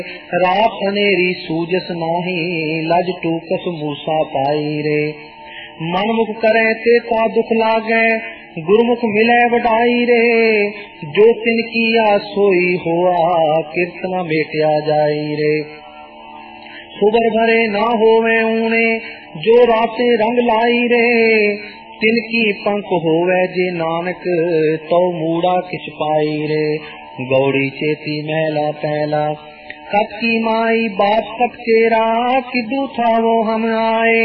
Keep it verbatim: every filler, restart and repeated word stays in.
रात अनेरी सूजस नाही, लज टूकस मूसा पाई रे। मन मुख करे ते ता दुख लागे, गुरमुख मिले वडाई रे। जो तिन किया सोई होआ, कीर्तना मेटिया जाई रे। सुबर भरे ना होवे ऊने, जो राते रंग लाई रे। तिनकी पंख होवे जे नानक, तो मूड़ा किछ पाई रे। गौड़ी चेती महला पहला, कब की माई बाप कब चेरा, किदू था वो हम आए।